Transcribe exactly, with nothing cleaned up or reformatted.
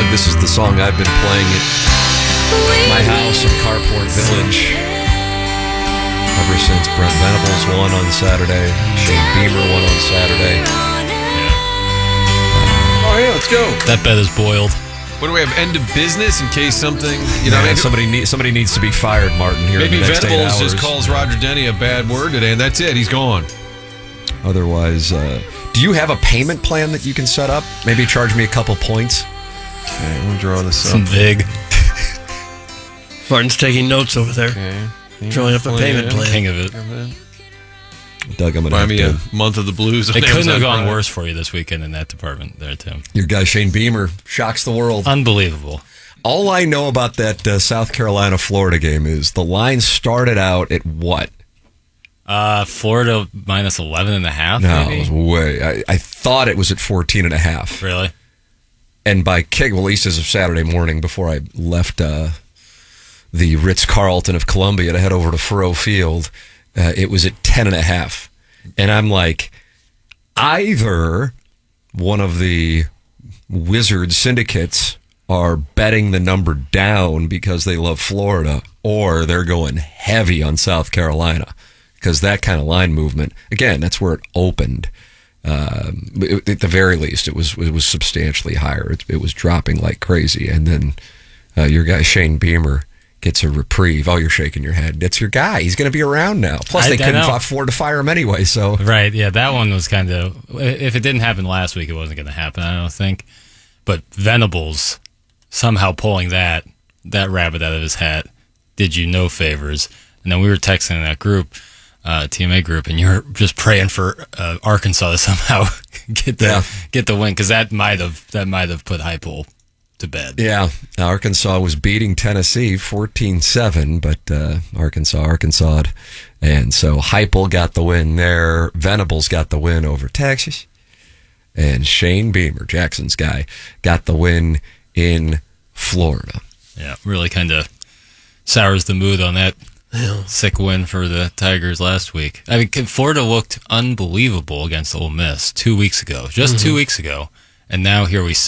this is the song I've been playing at my house in Carport Village ever since Brent Venables won on Saturday, Shane Beamer won on Saturday. Oh, yeah, let's go. That bet is boiled. What do we have? End of business in case something, you know, Yeah, maybe, somebody need, somebody needs to be fired, Martin. Here maybe in the next eight Venables hours. just calls Roger Denny a bad word today, and that's it. He's gone. Otherwise, uh, do you have a payment plan that you can set up? Maybe charge me a couple points. Okay, we'll draw this Some up. vig. Martin's taking notes over there. Okay. Drawing up a payment plan. King of it. Doug, I'm going to Buy have me to... a month of the blues. on It couldn't have Amazon gone Prime. worse for you this weekend in that department there, Tim. Your guy Shane Beamer shocks the world. Unbelievable. All I know about that uh, South Carolina-Florida game is the line started out at what? Uh, Florida minus eleven and a half, No, maybe? it was way. I, I thought it was at fourteen and a half. Really? And by kick, well, at least as of Saturday morning before I left uh, the Ritz-Carlton of Columbia to head over to Furrow Field, uh, it was at ten and a half. And I'm like, either one of the Wizard syndicates are betting the number down because they love Florida, or they're going heavy on South Carolina because that kind of line movement, again, that's where it opened. Um, it, at the very least, it was it was substantially higher. It, it was dropping like crazy, and then uh, your guy Shane Beamer gets a reprieve. Oh, you're shaking your head. That's your guy. He's going to be around now. Plus, I- they I couldn't know. afford to fire him anyway. So Right, yeah, that one was kind of... If it didn't happen last week, it wasn't going to happen, I don't think. But Venables somehow pulling that that rabbit out of his hat did you no favors. And then we were texting in that group, uh, T M A group, and you were just praying for uh, Arkansas to somehow get the Yeah. get the win, because that might have that might have put Heupel to bed. yeah, Arkansas was beating Tennessee fourteen seven, but uh, Arkansas, Arkansas, and so Heupel got the win there. Venables got the win over Texas, and Shane Beamer, Jackson's guy, got the win in Florida. Yeah, really kind of sours the mood on that Yeah. sick win for the Tigers last week. I mean, Florida looked unbelievable against Ole Miss two weeks ago, just two weeks ago, and now here we